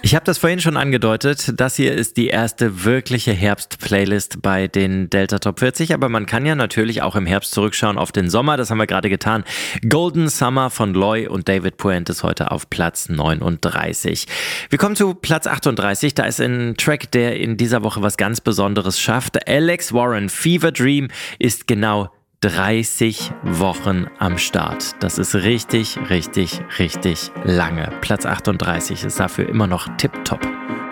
Ich habe das vorhin schon angedeutet, das hier ist die erste wirkliche Herbst-Playlist bei den Delta Top 40, aber man kann ja natürlich auch im Herbst zurückschauen auf den Sommer, das haben wir gerade getan. Golden Summer von Loy und David Puentes heute auf Platz 39. Wir kommen zu Platz 38, da ist ein Track, der in dieser Woche was ganz Besonderes schafft. Alex Warren, Fever Dream, ist genau 30 Wochen am Start. Das ist richtig, richtig, richtig lange. Platz 38 ist dafür immer noch tipptopp.